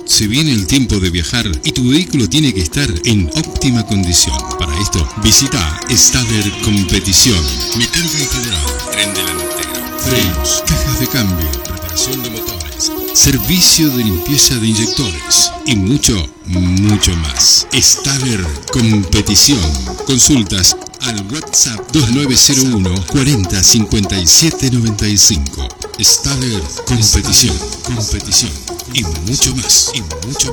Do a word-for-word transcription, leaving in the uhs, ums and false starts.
Se viene el tiempo de viajar y tu vehículo tiene que estar en óptima condición. Para esto, visita Staller Competición. Mecánica integral, tren delantero, frenos, cajas de cambio, preparación de motores, servicio de limpieza de inyectores y mucho, mucho más. Staller Competición. Consultas al WhatsApp dos nueve cero uno cuarenta cincuenta y siete noventa y cinco. Staller Competición, competición y mucho más, y mucho